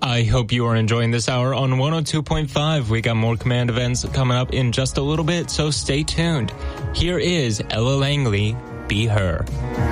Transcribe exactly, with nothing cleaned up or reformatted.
I hope you are enjoying this hour on one oh two point five. We got more Command events coming up in just a little bit, so stay tuned. Here is Ella Langley, Be Her.